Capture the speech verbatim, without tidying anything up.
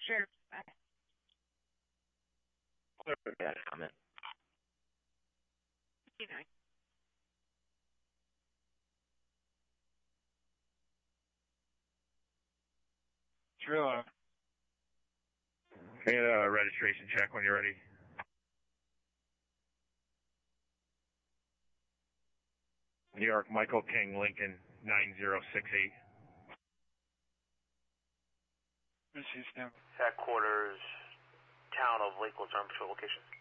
Sure. Bye. Bad comment. You know. Trilla. Get a registration check when you're ready. New York, Michael King, Lincoln, nine zero six eight. Headquarters, town of Lakewood, Arm Patrol location.